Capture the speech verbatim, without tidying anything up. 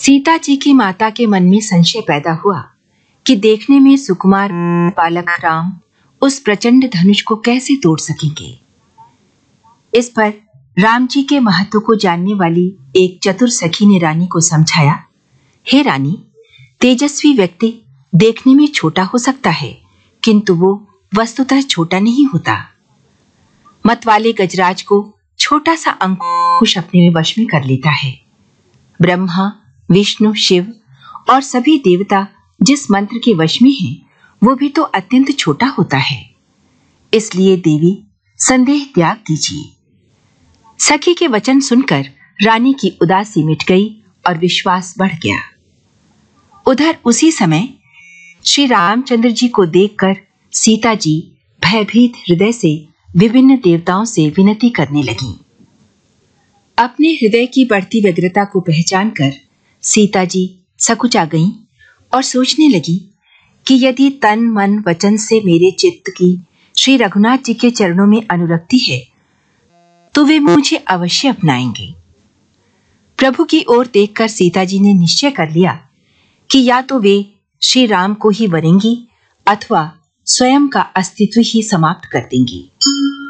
सीता जी की माता के मन में संशय पैदा हुआ कि देखने में सुकुमार बालक राम उस प्रचंड धनुष को कैसे तोड़ सकेंगे। इस पर राम जी के महत्व को जानने वाली एक चतुर सखी ने रानी को समझाया, हे रानी, तेजस्वी व्यक्ति देखने में छोटा हो सकता है, किंतु वो वस्तुतः छोटा नहीं होता। मतवाले गजराज को छोटा सा अंकुश अपने वश में कर लेता है। ब्रह्मा, विष्णु, शिव और सभी देवता जिस मंत्र के वश में हैं, वो भी तो अत्यंत छोटा होता है। इसलिए देवी, संदेह त्याग दीजिए। सखी के वचन सुनकर रानी की उदासी मिट गई और विश्वास बढ़ गया। उधर उसी समय श्री रामचंद्र जी को देखकर सीता जी भयभीत हृदय से विभिन्न देवताओं से विनती करने लगीं। अपने हृदय की बढ़ती व्यग्रता को पहचानकर सीता जी सकुचा गईं और सोचने लगी कि यदि तन मन वचन से मेरे चित्त की श्री रघुनाथ जी के चरणों में अनुरक्ति है तो वे मुझे अवश्य अपनाएंगे। प्रभु की ओर देखकर सीता जी ने निश्चय कर लिया कि या तो वे श्री राम को ही वरेंगी अथवा स्वयं का अस्तित्व ही समाप्त कर देंगी।